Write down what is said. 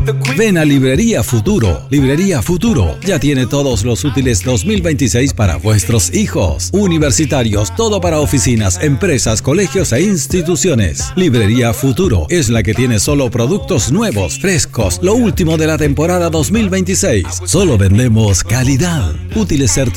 Ven a Librería Futuro. Librería Futuro ya tiene todos los útiles 2026 para vuestros hijos. Universitarios, todo para oficinas, empresas, colegios e instituciones. Librería Futuro es la que tiene solo productos nuevos, frescos, lo último de la temporada 2026. Solo vendemos calidad. Útiles certificados